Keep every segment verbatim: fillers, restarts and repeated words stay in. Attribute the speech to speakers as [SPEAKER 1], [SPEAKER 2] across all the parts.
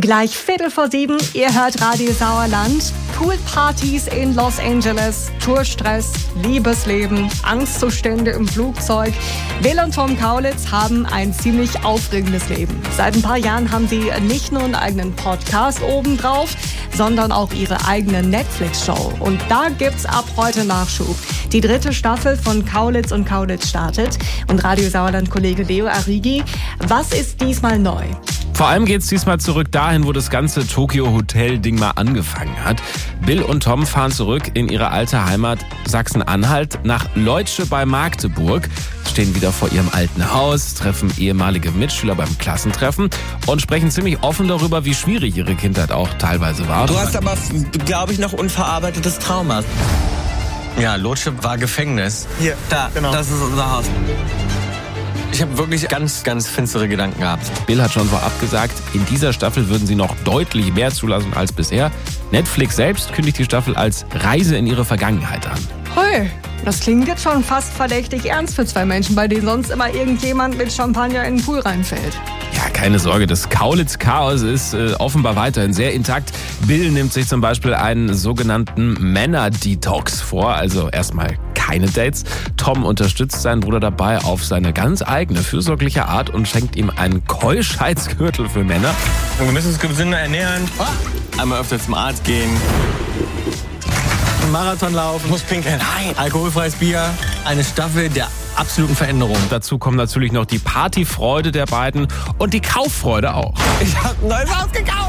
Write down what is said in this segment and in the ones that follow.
[SPEAKER 1] Gleich Viertel vor sieben, ihr hört Radio Sauerland. Poolpartys in Los Angeles, Tourstress, Liebesleben, Angstzustände im Flugzeug. Bill und Tom Kaulitz haben ein ziemlich aufregendes Leben. Seit ein paar Jahren haben sie nicht nur einen eigenen Podcast obendrauf, sondern auch ihre eigene Netflix-Show. Und da gibt's ab heute Nachschub. Die dritte Staffel von Kaulitz und Kaulitz startet. Und Radio Sauerland-Kollege Leo Arrighi, was ist diesmal neu?
[SPEAKER 2] Vor allem geht's diesmal zurück dahin, wo das ganze Tokyo-Hotel-Ding mal angefangen hat. Bill und Tom fahren zurück in ihre alte Heimat Sachsen-Anhalt nach Leutsche bei Magdeburg, stehen wieder vor ihrem alten Haus, treffen ehemalige Mitschüler beim Klassentreffen und sprechen ziemlich offen darüber, wie schwierig ihre Kindheit auch teilweise war.
[SPEAKER 3] Du hast aber, glaube ich, noch unverarbeitetes Trauma. Ja, Leutsche war Gefängnis.
[SPEAKER 4] Hier,
[SPEAKER 3] da,
[SPEAKER 4] genau.
[SPEAKER 3] Das ist unser Haus. Ich habe wirklich ganz, ganz finstere Gedanken gehabt.
[SPEAKER 2] Bill hat schon vorab gesagt, in dieser Staffel würden sie noch deutlich mehr zulassen als bisher. Netflix selbst kündigt die Staffel als Reise in ihre Vergangenheit an.
[SPEAKER 1] Hui, das klingt jetzt schon fast verdächtig ernst für zwei Menschen, bei denen sonst immer irgendjemand mit Champagner in den Pool reinfällt.
[SPEAKER 2] Ja, keine Sorge, das Kaulitz-Chaos ist äh, offenbar weiterhin sehr intakt. Bill nimmt sich zum Beispiel einen sogenannten Männer-Detox vor, also erstmal keine Dates. Tom unterstützt seinen Bruder dabei auf seine ganz eigene fürsorgliche Art und schenkt ihm einen Keuschheitsgürtel für Männer.
[SPEAKER 3] Wir müssen uns gesünder ernähren. Einmal öfter zum Arzt gehen. Marathon laufen. Muss pinkeln. Nein. Alkoholfreies Bier. Eine Staffel der absoluten Veränderung.
[SPEAKER 2] Dazu kommt natürlich noch die Partyfreude der beiden und die Kauffreude auch.
[SPEAKER 3] Ich habe ein neues Haus gekauft.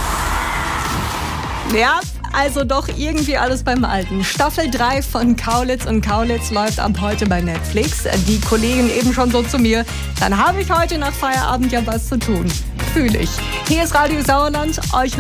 [SPEAKER 1] Ja, also doch irgendwie alles beim Alten. Staffel drei von Kaulitz und Kaulitz läuft ab heute bei Netflix. Die Kollegen eben schon so zu mir, dann habe ich heute nach Feierabend ja was zu tun. Fühle ich. Hier ist Radio Sauerland, euch